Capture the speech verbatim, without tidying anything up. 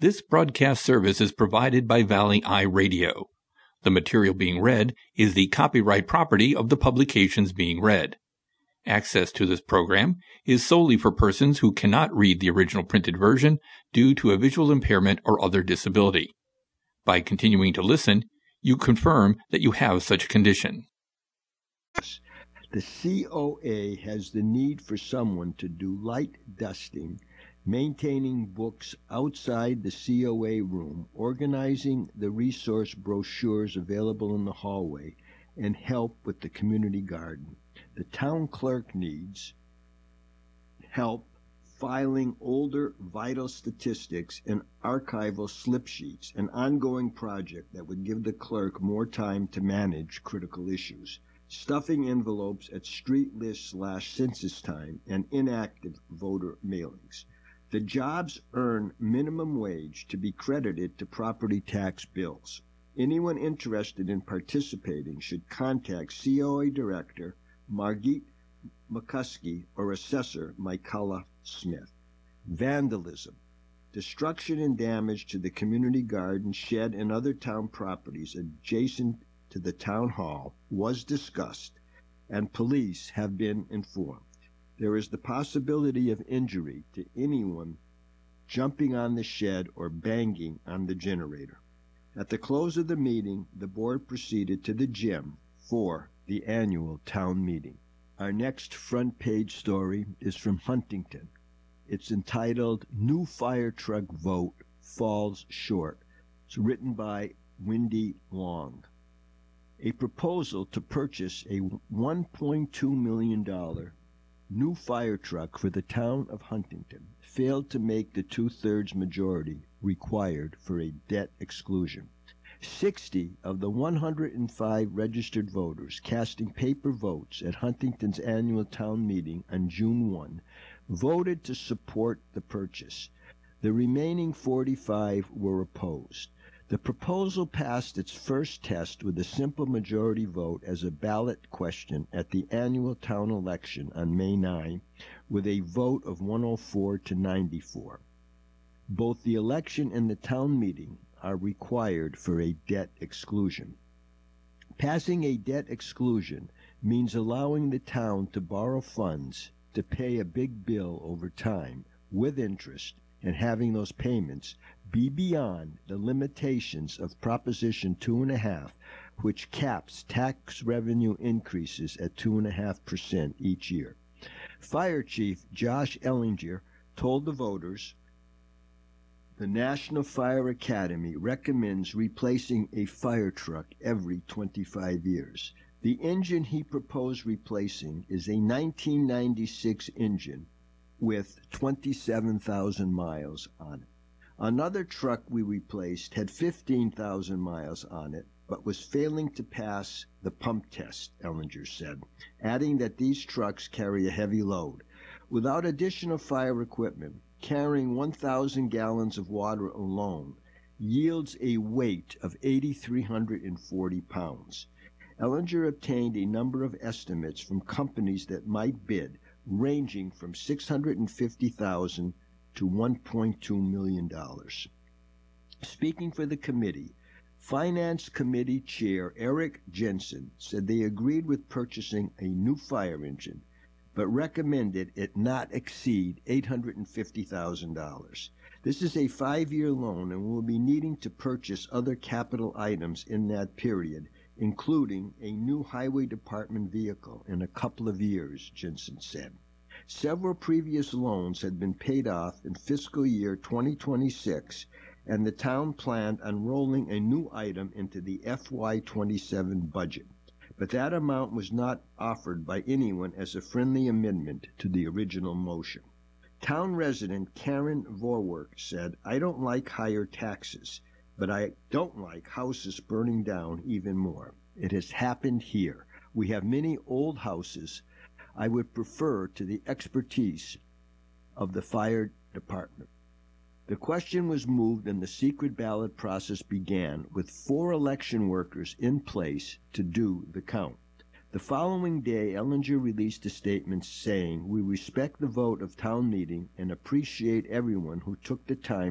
This broadcast service is provided by Valley Eye Radio. The material being read is the copyright property of the publications being read. Access to this program is solely for persons who cannot read the original printed version due to a visual impairment or other disability. By continuing to listen, you confirm that you have such a condition. The C O A has the need for someone to do light dusting, maintaining books outside the C O A room, organizing the resource brochures available in the hallway, and help with the community garden. The town clerk needs help filing older vital statistics and archival slip sheets, an ongoing project that would give the clerk more time to manage critical issues. Stuffing envelopes at street list slash census time, and inactive voter mailings. The jobs earn minimum wage to be credited to property tax bills. Anyone interested in participating should contact C O A Director Margit McCuskey or Assessor Michaela Smith. Vandalism. Destruction and damage to the community garden, shed, and other town properties adjacent to the town hall was discussed, and police have been informed. There is the possibility of injury to anyone jumping on the shed or banging on the generator. At the close of the meeting, the board proceeded to the gym for the annual town meeting. Our next front page story is from Huntington. It's entitled New Fire Truck Vote Falls Short. It's written by Wendy Long. A proposal to purchase a one point two million dollars new fire truck for the town of Huntington failed to make the two-thirds majority required for a debt exclusion. sixty of the one hundred five registered voters casting paper votes at Huntington's annual town meeting on June first voted to support the purchase. The remaining forty-five were opposed. The proposal passed its first test with a simple majority vote as a ballot question at the annual town election on May ninth with a vote of one hundred four to ninety-four. Both the election and the town meeting are required for a debt exclusion. Passing a debt exclusion means allowing the town to borrow funds to pay a big bill over time with interest and having those payments be beyond the limitations of Proposition two and a half, which caps tax revenue increases at two and a half percent each year. Fire Chief Josh Ellinger told the voters the National Fire Academy recommends replacing a fire truck every twenty-five years. The engine he proposed replacing is a nineteen ninety-six engine with twenty-seven thousand miles on it. Another truck we replaced had fifteen thousand miles on it, but was failing to pass the pump test, Ellinger said, adding that these trucks carry a heavy load. Without additional fire equipment, carrying one thousand gallons of water alone yields a weight of eight thousand three hundred forty pounds. Ellinger obtained a number of estimates from companies that might bid, ranging from six hundred fifty thousand dollars to one point two million dollars. Speaking for the committee, Finance Committee Chair Eric Jensen said they agreed with purchasing a new fire engine, but recommended it not exceed eight hundred fifty thousand dollars. This is a five-year loan and will be needing to purchase other capital items in that period, including a new highway department vehicle in a couple of years, Jensen said. Several previous loans had been paid off in fiscal year twenty twenty-six, and the town planned on rolling a new item into the F Y twenty-seven budget. But that amount was not offered by anyone as a friendly amendment to the original motion. Town resident Karen Vorwerk said, "I don't like higher taxes, but I don't like houses burning down even more. It has happened here. We have many old houses. I would prefer to the expertise of the fire department." The question was moved and the secret ballot process began, with four election workers in place to do the count. The following day, Ellinger released a statement saying, "We respect the vote of town meeting and appreciate everyone who took the time